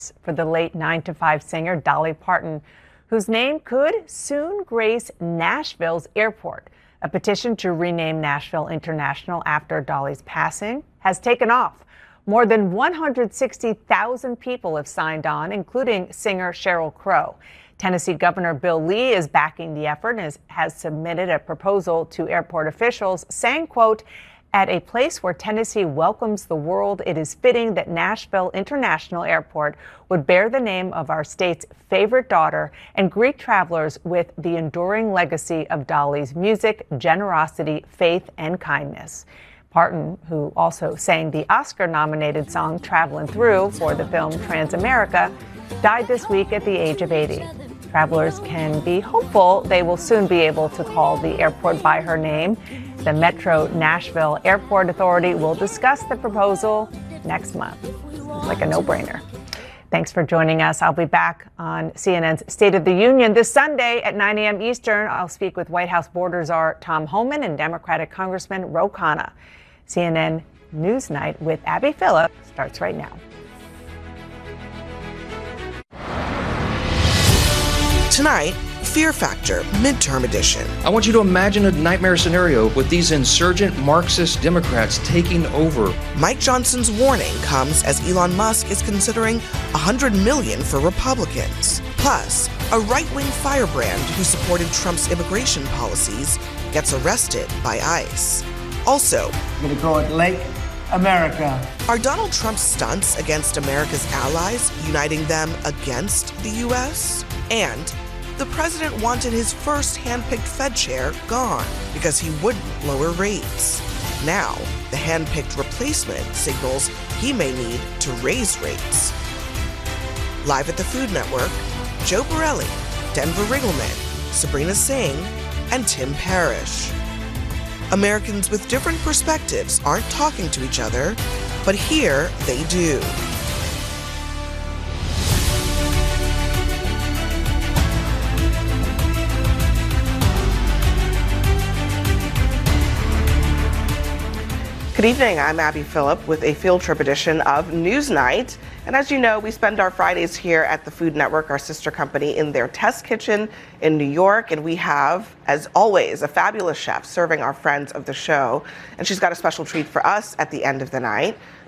for the late 9 to 5 singer Dolly Parton, whose name could soon grace Nashville's airport. A petition to rename Nashville International after Dolly's passing has taken off. More than 160,000 people have signed on, including singer Sheryl Crow. Tennessee Governor Bill Lee is backing the effort and has submitted a proposal to airport officials saying, quote, "At a place where Tennessee welcomes the world, it is fitting that Nashville International Airport would bear the name of our state's favorite daughter and greet travelers with the enduring legacy of Dolly's music, generosity, faith, and kindness." Parton, who also sang the Oscar-nominated song Travelin' Through for the film Transamerica, died this week at the age of 80. Travelers can be hopeful they will soon be able to call the airport by her name. The Metro Nashville Airport Authority will discuss the proposal next month. Seems like a no-brainer. Thanks for joining us. I'll be back on CNN's State of the Union this Sunday at 9 a.m. Eastern. I'll speak with White House border czar Tom Homan and Democratic Congressman Ro Khanna. CNN Newsnight with Abby Phillip starts right now. Tonight, Fear Factor Midterm Edition. I want you to imagine a nightmare scenario with these insurgent Marxist Democrats taking over. Mike Johnson's warning comes as Elon Musk is considering $100 million for Republicans. Plus, a right-wing firebrand who supported Trump's immigration policies gets arrested by ICE. Also, I'm going to call it Lake America. Are Donald Trump's stunts against America's allies uniting them against the U.S.? And the president wanted his first hand-picked Fed chair gone because he wouldn't lower rates. Now, the hand-picked replacement signals he may need to raise rates. Live at the Food Network, Joe Borelli, Denver Riggleman, Sabrina Singh, and Tim Parrish. Americans with different perspectives aren't talking to each other, but here they do. Good evening, I'm Abby Phillip with a field trip edition of Newsnight. And as you know, we spend our Fridays here at the Food Network, our sister company, in their test kitchen in New York. And we have, as always, a fabulous chef serving our friends of the show. And she's got a special treat for us at the end of the night.